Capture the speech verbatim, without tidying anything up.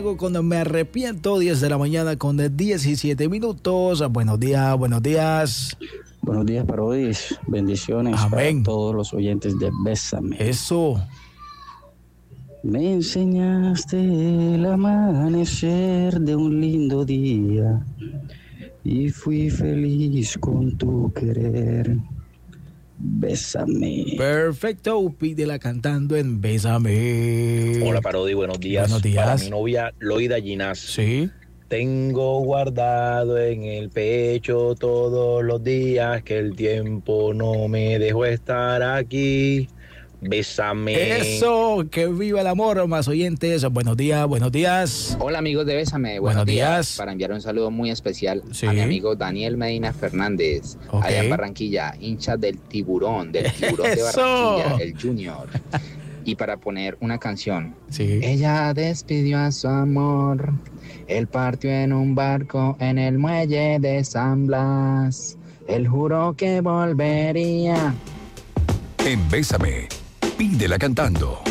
Cuando me arrepiento, diez de la mañana con diecisiete minutos. Buenos días, buenos días. Buenos días para hoy, bendiciones. Amén. Para todos los oyentes de Bésame. Eso. Me enseñaste el amanecer de un lindo día y fui feliz con tu querer. Bésame. Perfecto, pídela cantando en Bésame. Hola Parodi, buenos días. Buenos días. Para mi novia Loida Ginás. Sí. Tengo guardado en el pecho todos los días que el tiempo no me dejó estar aquí. Bésame. Eso, que viva el amor, más oyentes. Buenos días, buenos días. Hola amigos de Bésame, buenos, Buenos días. días. Para enviar un saludo muy especial Sí. a mi amigo Daniel Medina Fernández, Ok. allá en Barranquilla, hincha del Tiburón, del Tiburón de Eso. Barranquilla, el Junior. Y para poner una canción. Sí. Ella despidió a su amor, él partió en un barco en el muelle de San Blas, él juró que volvería. En Bésame, pídela cantando.